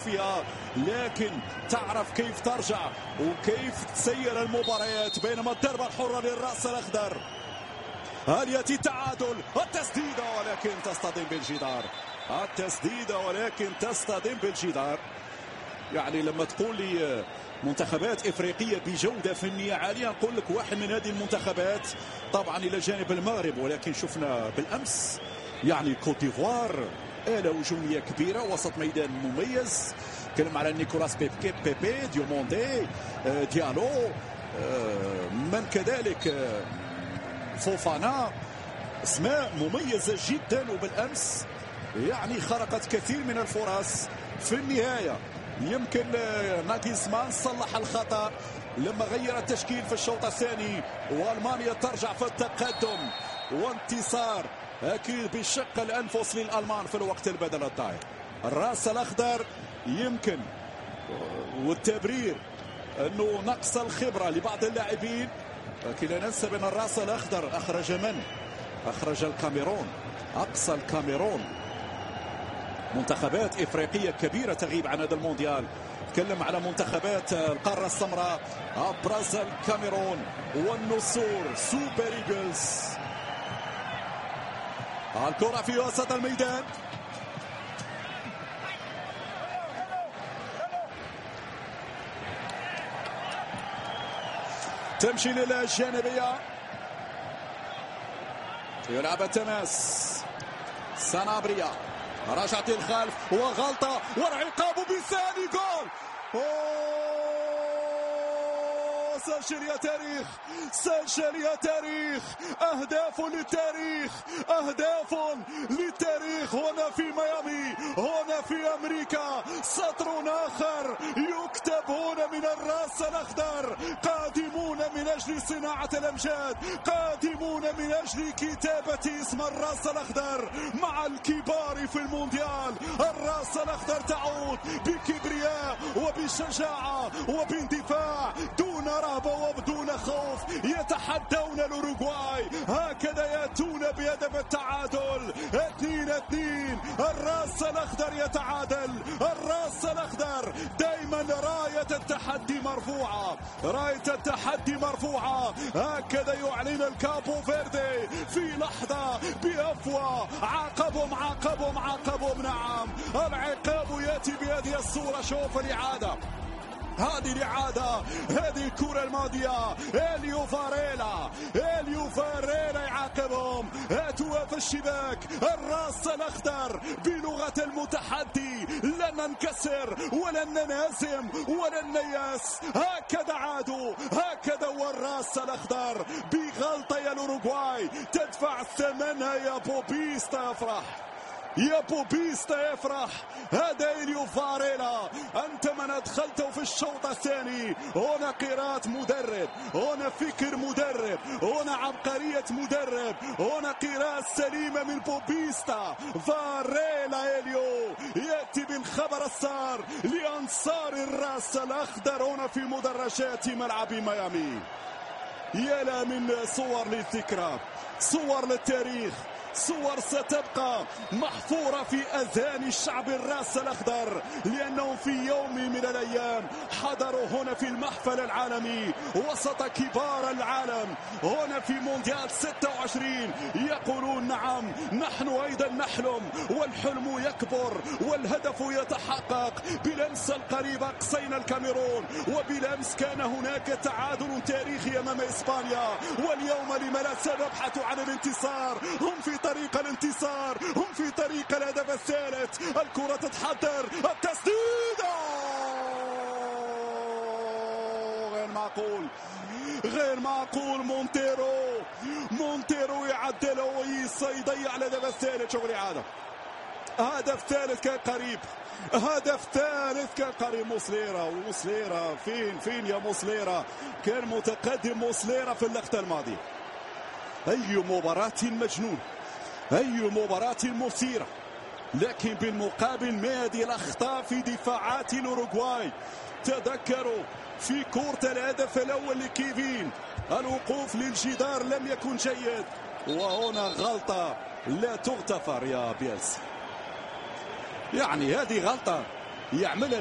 فيها، لكن تعرف كيف ترجع وكيف تسير المباريات. بينما الضربة الحرة للرأس الأخضر، هل يأتي التعادل؟ التسديدة ولكن تصطدم بالجدار، التسديدة ولكن تصطدم بالجدار. يعني لما تقول لي منتخبات إفريقية بجودة فنية عالية، نقول لك واحد من هذه المنتخبات طبعا إلى جانب المغرب، ولكن شفنا بالأمس يعني كوت ديفوار آلة هجومية كبيرة، وسط ميدان مميز. كلام على نيكولاس بيبي ديوموندي ديالو، من كذلك فوفانا، اسماء مميزة جدا. وبالأمس يعني خرقت كثير من الفرص. في النهاية يمكن ناغلزمان صلح الخطأ لما غير التشكيل في الشوط الثاني، وألمانيا ترجع في التقدم، وانتصار أكيد بشق الأنفس للألمان في الوقت البدل الضايع. الرأس الأخضر يمكن والتبرير أنه نقص الخبرة لبعض اللاعبين، لكن لا ننسى بأن الرأس الأخضر أخرج من؟ أخرج الكاميرون، أقصى الكاميرون. منتخبات إفريقية كبيرة تغيب عن هذا المونديال. تكلم على منتخبات القارة السمراء، أبرز الكاميرون والنسور سوبر إيجلز. الكرة في وسط الميدان، تمشي للجانبية، يلعب التماس، سنابريا رجعت للخلف وغلطة والعقاب بثاني جول. سجل يا تاريخ، سجل يا تاريخ، أهداف للتاريخ، أهداف للتاريخ هنا في ميامي، هنا في أمريكا. سطر آخر يكتب هنا من الرأس الأخضر. قادمون من أجل صناعة الأمجاد، قادمون من أجل كتابة اسم الرأس الأخضر مع الكبار في المونديال. الرأس الأخضر تعود بكبرياء وبشجاعة وباندفاع، دون رهبة وبدون خوف. يتحدون الأوروغواي، هكذا يأتون بهدف التعادل 2-2. الرأس الأخضر يتعادل، الرأس الأخضر دائما راية التحدي مرفوعة، راية التحدي مرفوعة. هكذا يعلن الكابو فيردي في لحظة بأفوى، عاقبهم عاقبهم عاقبهم. نعم، العقاب يأتي بهذه الصورة. شوف الإعادة، هذه الإعادة، هذه الكرة الماضية. إليو فاريلا يعاقبهم، هاتوا في الشباك. الرأس الأخضر بلغة المتحدي، لن ننكسر ولن ننهزم ولن نيأس. هكذا عادوا، هكذا هو الرأس الأخضر. بغلطة يا الأوروغواي تدفع ثمنها يا بوبيستا. يفرح يا بوبيستا، يفرح. هذا إليو فاريلا، أنت من أدخلته في الشوط الثاني. هنا قراءة مدرب، هنا فكر مدرب، هنا عبقرية مدرب، هنا قراءة سليمة من بوبيستا. فاريلا إليو يأتي بالخبر السار لأنصار الرأس الأخضر هنا في مدرجات ملعب ميامي. يلا من صور للذكرى، صور للتاريخ، صور ستبقى محفورة في أذهان الشعب الرأس الأخضر، لأنهم في يوم من الأيام حضروا هنا في المحفل العالمي وسط كبار العالم هنا في مونديال 26. يقولون نعم، نحن أيضا نحلم والحلم يكبر والهدف يتحقق. بالأمس القريب أقصينا الكاميرون، وبالأمس كان هناك تعادل تاريخي أمام إسبانيا، واليوم لما لا سنبحث عن الانتصار. هم في طريق الانتصار، هم في طريق الهدف الثالث. الكرة تتحضر، التسديدة غير معقول، غير معقول. مونتيرو يعدله ويضيع الهدف الثالث. شوف الإعادة، هدف ثالث كان قريب، هدف ثالث كان قريب. موسليرا فين يا موسليرا؟ كان متقدم موسليرا في اللقطة الماضية. أي مباراة مجنون، أي مباراة مثيرة، لكن بالمقابل ما هذه الأخطاء في دفاعات الأوروغواي. تذكروا في كرة الهدف الأول لكيفين، الوقوف للجدار لم يكن جيد، وهنا غلطة لا تغتفر يا بيلسي. يعني هذه غلطة يعملها